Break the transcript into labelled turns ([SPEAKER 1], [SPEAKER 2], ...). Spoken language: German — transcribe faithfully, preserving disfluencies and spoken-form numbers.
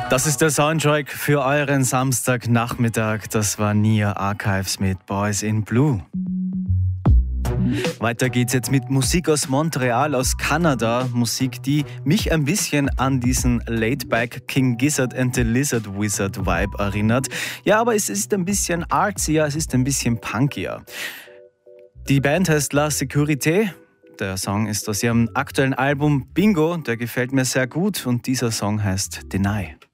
[SPEAKER 1] Das ist der Soundtrack für euren Samstagnachmittag. Das war Nia Archives mit Boys in Blue. Weiter geht's jetzt mit Musik aus Montreal, aus Kanada. Musik, die mich ein bisschen an diesen Laidback King Gizzard and the Lizard Wizard Vibe erinnert. Ja, aber es ist ein bisschen artsier, es ist ein bisschen punkier. Die Band heißt La Sécurité. Der Song ist aus ihrem aktuellen Album Bingo. Der gefällt mir sehr gut und dieser Song heißt Deny.